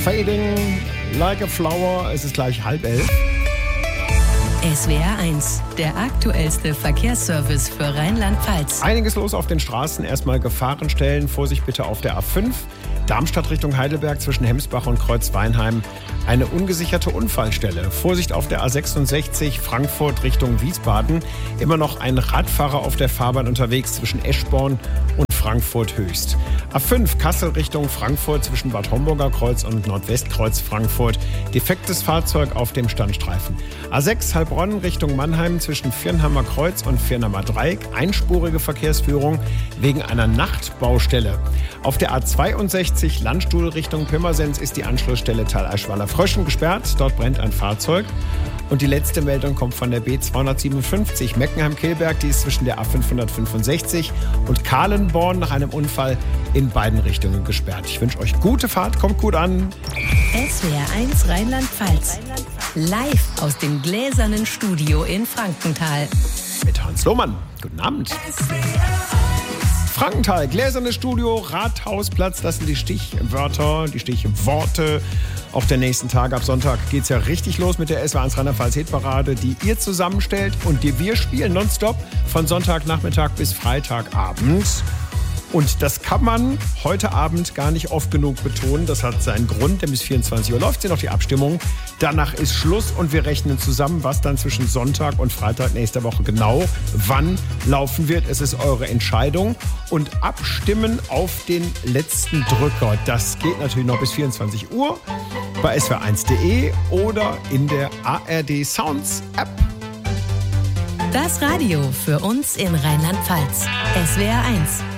Fading like a flower. Es ist gleich 10:30. SWR 1, der aktuellste Verkehrsservice für Rheinland-Pfalz. Einiges los auf den Straßen. Erstmal Gefahrenstellen. Vorsicht bitte auf der A5. Darmstadt Richtung Heidelberg zwischen Hemsbach und Kreuzweinheim. Eine ungesicherte Unfallstelle. Vorsicht auf der A66 Frankfurt Richtung Wiesbaden. Immer noch ein Radfahrer auf der Fahrbahn unterwegs zwischen Eschborn und Frankfurt Höchst. A5 Kassel Richtung Frankfurt zwischen Bad Homburger Kreuz und Nordwestkreuz Frankfurt. Defektes Fahrzeug auf dem Standstreifen. A6 Heilbronn Richtung Mannheim zwischen Viernheimer Kreuz und Viernheimer Dreieck. Einspurige Verkehrsführung wegen einer Nachtbaustelle. Auf der A62 Landstuhl Richtung Pirmasens ist die Anschlussstelle Thaleischweiler-Fröschen gesperrt. Dort brennt ein Fahrzeug. Und die letzte Meldung kommt von der B257 Meckenheim-Kilberg. Die ist zwischen der A565 und Kahlenborn nach einem Unfall in beiden Richtungen gesperrt. Ich wünsche euch gute Fahrt, kommt gut an. SWR 1 Rheinland-Pfalz. Live aus dem gläsernen Studio in Frankenthal. Mit Hans Lohmann. Guten Abend. Frankenthal, gläsernes Studio, Rathausplatz, das sind die Stichwörter, die Stichworte. Auch der nächsten Tage, ab Sonntag, geht's ja richtig los mit der SWR 1 Rheinland-Pfalz Hitparade, die ihr zusammenstellt und die wir spielen nonstop von Sonntagnachmittag bis Freitagabend. Und das kann man heute Abend gar nicht oft genug betonen. Das hat seinen Grund, denn bis 24 Uhr läuft sie noch die Abstimmung. Danach ist Schluss und wir rechnen zusammen, was dann zwischen Sonntag und Freitag nächster Woche genau wann laufen wird. Es ist eure Entscheidung. Und abstimmen auf den letzten Drücker, das geht natürlich noch bis 24 Uhr bei swr1.de oder in der ARD Sounds App. Das Radio für uns in Rheinland-Pfalz. SWR 1.